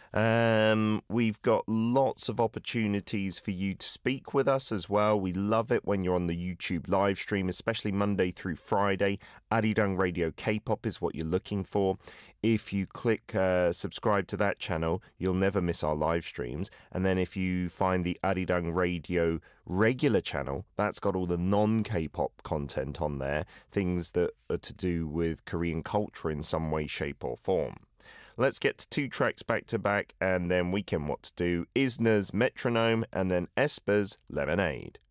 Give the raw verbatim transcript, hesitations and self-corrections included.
Um, we've got lots of opportunities for you to speak with us as well. We love it when you're on the YouTube live stream, especially Monday through Friday. Arirang Radio K-pop is what you're looking for. If you click uh, subscribe to that channel, you'll never miss our live streams. And then if you find the Arirang Radio regular channel, that's got all the non-K-pop content on there, things that are to do with Korean culture in some way, shape or form. Let's get to two tracks back to back and then Weekend What to Do, Isna's Metronome and then Esper's Lemonade.